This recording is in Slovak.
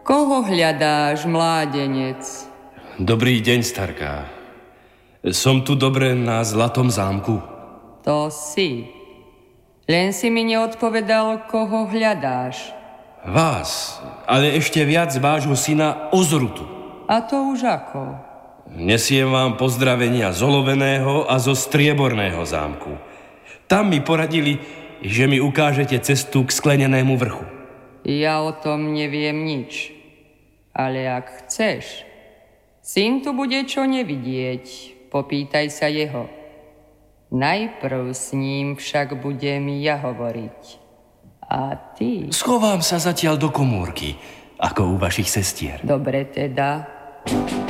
Koho hľadáš, mládenec? Dobrý deň, starka. Som tu dobre na Zlatom zámku? To si. Len si mi neodpovedal, koho hľadáš. Vás, ale ešte viac vášho syna Ozrutu. A to už ako? Nesiem vám pozdravenia z oloveného a zo strieborného zámku. Tam mi poradili, že mi ukážete cestu k sklenenému vrchu. Ja o tom neviem nič. Ale ak chceš, syn tu bude čo nevidieť. Popýtaj sa jeho. Najprv s ním však budem ja hovoriť. A ty? Schovám sa zatiaľ do komórky, ako u vašich sestier. Dobre teda.